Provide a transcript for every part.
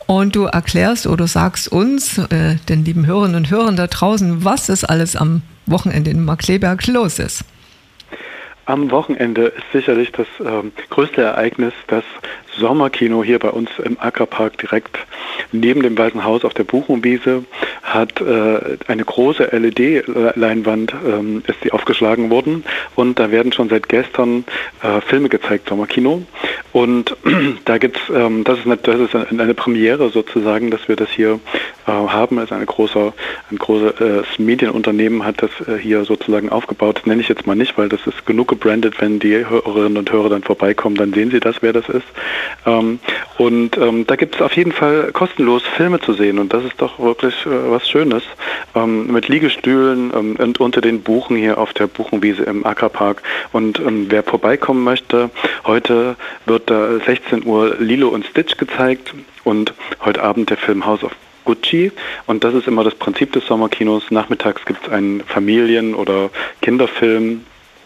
Und du erklärst oder sagst uns, den lieben Hörerinnen und Hörern da draußen, was es alles am Wochenende in Markkleeberg los ist. Am Wochenende ist sicherlich das größte Ereignis das Sommerkino hier bei uns im Akrapark direkt neben dem Weißen Haus auf der Buchenwiese hat eine große LED-Leinwand ist die aufgeschlagen worden und da werden schon seit gestern Filme gezeigt, Sommerkino. Und da gibt's, das ist eine Premiere sozusagen, dass wir das hier haben. Also ein großes Medienunternehmen hat das hier sozusagen aufgebaut. Das nenne ich jetzt mal nicht, weil das ist genug gebrandet. Wenn die Hörerinnen und Hörer dann vorbeikommen, dann sehen sie das, wer das ist. Da gibt es auf jeden Fall kostenlos Filme zu sehen und das ist doch wirklich was Schönes. Mit Liegestühlen und unter den Buchen hier auf der Buchenwiese im Akrapark. Und wer vorbeikommen möchte, heute wird da 16 Uhr Lilo und Stitch gezeigt und heute Abend der Film House of Gucci. Und das ist immer das Prinzip des Sommerkinos. Nachmittags gibt es einen Familien- oder Kinderfilm.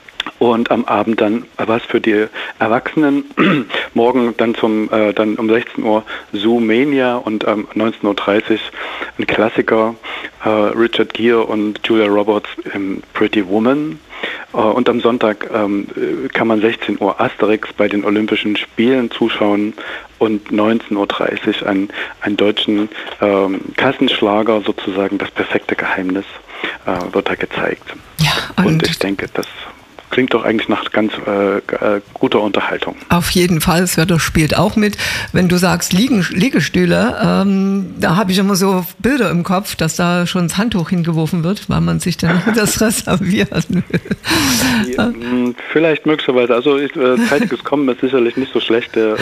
Und am Abend dann was für die Erwachsenen. Morgen dann dann um 16 Uhr Zoomania und 19:30 Uhr ein Klassiker, Richard Gere und Julia Roberts im Pretty Woman. Und am Sonntag kann man 16 Uhr Asterix bei den Olympischen Spielen zuschauen und 19:30 Uhr einen deutschen Kassenschlager, sozusagen das perfekte Geheimnis, wird da gezeigt. Ja, und ich denke, das klingt doch eigentlich nach ganz guter Unterhaltung. Auf jeden Fall, das Wetter spielt auch mit. Wenn du sagst Liegestühle, da habe ich immer so Bilder im Kopf, dass da schon das Handtuch hingeworfen wird, weil man sich dann das reservieren will. Ja, vielleicht möglicherweise. Also zeitiges Kommen ist sicherlich nicht so schlecht. Da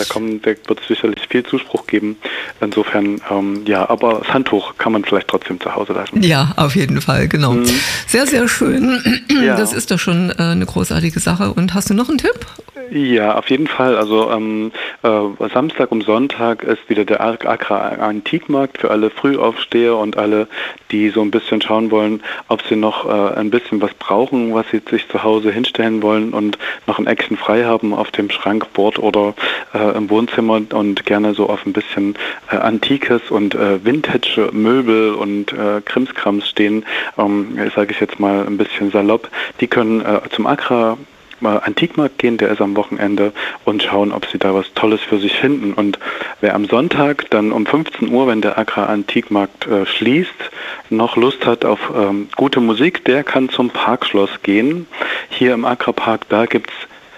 wird es sicherlich viel Zuspruch geben. Insofern, aber das Handtuch kann man vielleicht trotzdem zu Hause lassen. Ja, auf jeden Fall, genau. Sehr, sehr schön. Ja. Das ist doch schon eine großartige Sache. Und hast du noch einen Tipp? Ja, auf jeden Fall. Also am Samstag und Sonntag ist wieder der Akra Antikmarkt für alle Frühaufsteher und alle, die so ein bisschen schauen wollen, ob sie noch ein bisschen was brauchen, was sie sich zu Hause hinstellen wollen und noch ein Action frei haben auf dem Schrankbord oder im Wohnzimmer und gerne so auf ein bisschen Antikes und Vintage-Möbel und Krimskrams stehen, sage ich jetzt mal ein bisschen salopp. Die können zum Akra Antikmarkt gehen, der ist am Wochenende, und schauen, ob sie da was Tolles für sich finden. Und wer am Sonntag dann um 15 Uhr, wenn der Akra Antikmarkt schließt, noch Lust hat auf gute Musik, der kann zum Parkschloss gehen. Hier im Akrapark, da gibt's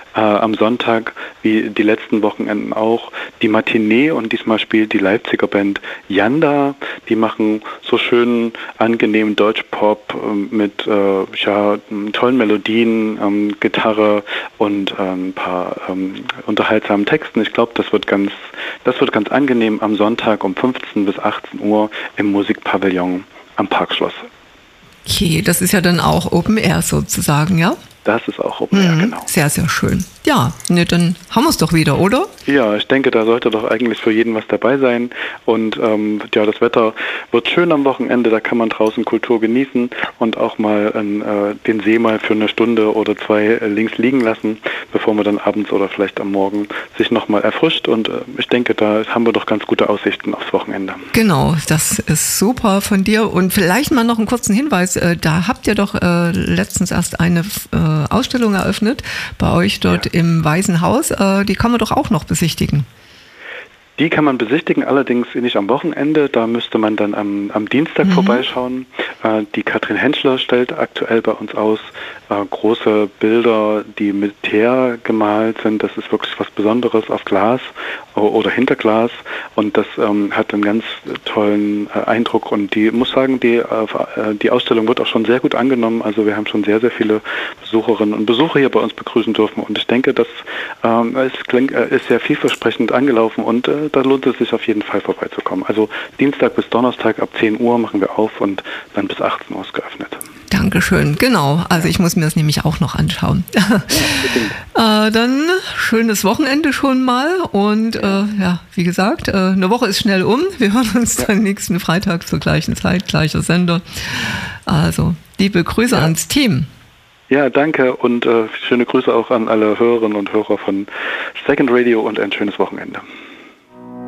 am Sonntag, wie die letzten Wochenenden auch, die Matinee, und diesmal spielt die Leipziger Band Yanda. Die machen so schönen, angenehmen Deutschpop mit tollen Melodien, Gitarre und ein paar unterhaltsamen Texten. Ich glaube, das wird ganz angenehm am Sonntag um 15 bis 18 Uhr im Musikpavillon am Parkschloss. Okay, das ist ja dann auch Open Air sozusagen, ja? Das ist auch Open Air, genau. Sehr, sehr schön. Ja, dann haben wir es doch wieder, oder? Ja, ich denke, da sollte doch eigentlich für jeden was dabei sein. Und das Wetter wird schön am Wochenende, da kann man draußen Kultur genießen und auch mal den See mal für eine Stunde oder zwei links liegen lassen, bevor man dann abends oder vielleicht am Morgen sich nochmal erfrischt. Und ich denke, da haben wir doch ganz gute Aussichten aufs Wochenende. Genau, das ist super von dir. Und vielleicht mal noch einen kurzen Hinweis. Da habt ihr doch letztens erst eine Ausstellung eröffnet bei euch dort im Weißen Haus. Die kann man doch auch noch besichtigen. Die kann man besichtigen, allerdings nicht am Wochenende. Da müsste man dann am Dienstag vorbeischauen. Die Katrin Henschler stellt aktuell bei uns aus große Bilder, die mit Teer gemalt sind. Das ist wirklich was Besonderes auf Glas oder hinter Glas. Und das hat einen ganz tollen Eindruck. Und die muss sagen, die Ausstellung wird auch schon sehr gut angenommen. Also wir haben schon sehr, sehr viele Besucherinnen und Besucher hier bei uns begrüßen dürfen. Und ich denke, das ist sehr vielversprechend angelaufen und da lohnt es sich auf jeden Fall vorbeizukommen. Also Dienstag bis Donnerstag ab 10 Uhr machen wir auf und dann bis 18 Uhr ist geöffnet. Dankeschön, genau. Also ich muss mir das nämlich auch noch anschauen. Ja, dann schönes Wochenende schon mal und wie gesagt, eine Woche ist schnell um. Wir hören uns dann nächsten Freitag zur gleichen Zeit, gleicher Sender. Also liebe Grüße ans Team. Ja, danke und schöne Grüße auch an alle Hörerinnen und Hörer von Second Radio und ein schönes Wochenende.